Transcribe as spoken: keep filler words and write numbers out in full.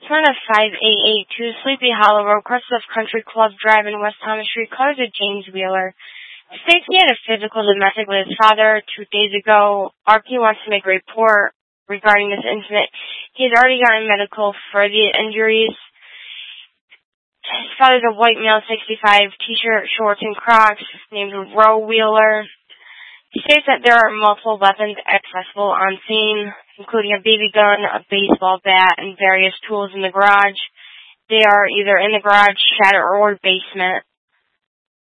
Son of five eight eight two, Sleepy Hollow Road, Crestcliff Country Club Drive in West Thomas Street, calls to James Wheeler. States he had a physical domestic with his father two days ago. R P wants to make a report regarding this incident. He has already gotten medical for the injuries. His father's a white male, sixty-five, t-shirt, shorts, and Crocs, named Roe Wheeler. He states that there are multiple weapons accessible on scene, including a B B gun, a baseball bat, and various tools in the garage. They are either in the garage, shed, or basement.